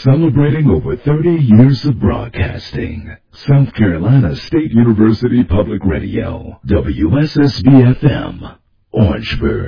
Celebrating over 30 years of broadcasting. South Carolina State University Public Radio, WSSB-FM, Orangeburg.